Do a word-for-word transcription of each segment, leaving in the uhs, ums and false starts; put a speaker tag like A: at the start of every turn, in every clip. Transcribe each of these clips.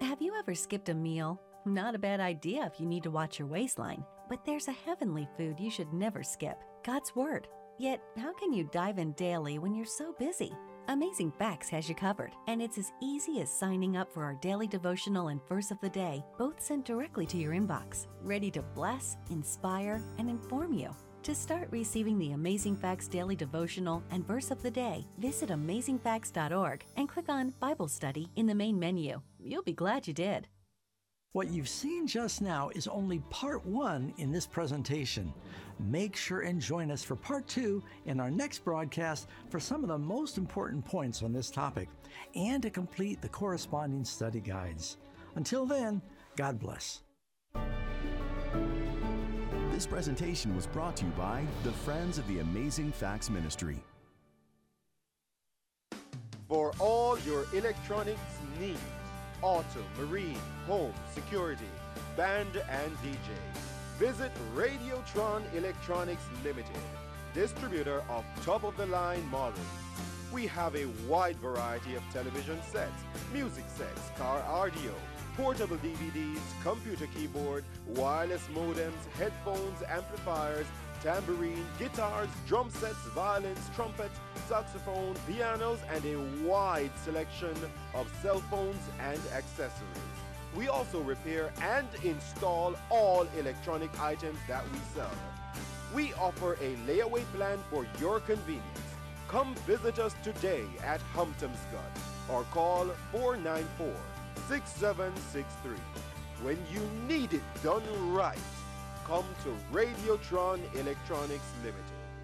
A: Have you ever skipped a meal? Not a bad idea if you need to watch your waistline. But there's a heavenly food you should never skip, God's Word. Yet, how can you dive in daily when you're so busy? Amazing Facts has you covered, and it's as easy as signing up for our daily devotional and verse of the day, both sent directly to your inbox, ready to bless, inspire, and inform you. To start receiving the Amazing Facts daily devotional and verse of the day, visit amazing facts dot org and click on Bible Study in the main menu. You'll be glad you did.
B: What you've seen just now is only part one in this presentation. Make sure and join us for part two in our next broadcast for some of the most important points on this topic and to complete the corresponding study guides. Until then, God bless.
C: This presentation was brought to you by the Friends of the Amazing Facts Ministry.
D: For all your electronics needs, auto, marine, home, security, band, and D J, visit Radiotron Electronics Limited, distributor of top-of-the-line models. We have a wide variety of television sets, music sets, car audio, portable D V Ds, computer keyboard, wireless modems, headphones, amplifiers, tambourine, guitars, drum sets, violins, trumpets, saxophone, pianos, and a wide selection of cell phones and accessories. We also repair and install all electronic items that we sell. We offer a layaway plan for your convenience. Come visit us today at Humptomscott or call four nine four, six seven six three. When you need it done right, come to Radiotron Electronics Limited.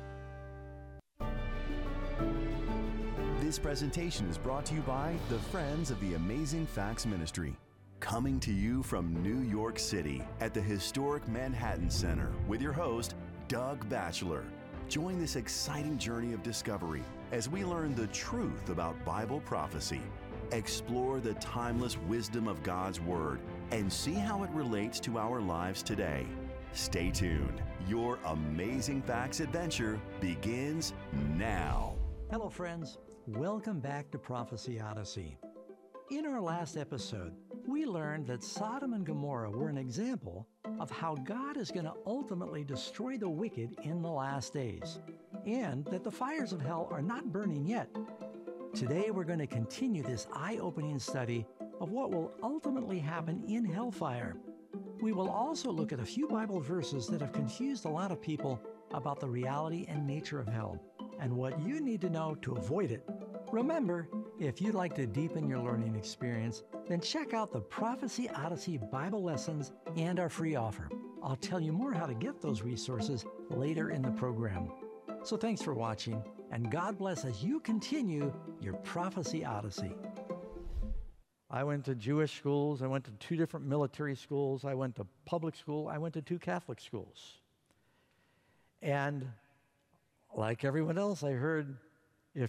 C: This presentation is brought to you by the Friends of the Amazing Facts Ministry. Coming to you from New York City at the historic Manhattan Center with your host, Doug Batchelor. Join this exciting journey of discovery as we learn the truth about Bible prophecy, explore the timeless wisdom of God's Word, and see how it relates to our lives today. Stay tuned. Your Amazing Facts adventure begins now.
B: Hello, friends. Welcome back to Prophecy Odyssey. In our last episode, we learned that Sodom and Gomorrah were an example of how God is going to ultimately destroy the wicked in the last days, and that the fires of hell are not burning yet. Today, we're going to continue this eye-opening study of what will ultimately happen in hellfire. We will also look at a few Bible verses that have confused a lot of people about the reality and nature of hell, and what you need to know to avoid it. Remember, if you'd like to deepen your learning experience, then check out the Prophecy Odyssey Bible lessons and our free offer. I'll tell you more how to get those resources later in the program. So thanks for watching, and God bless as you continue your Prophecy Odyssey. I went to Jewish schools. I went to two different military schools. I went to public school. I went to two Catholic schools. And like everyone else, I heard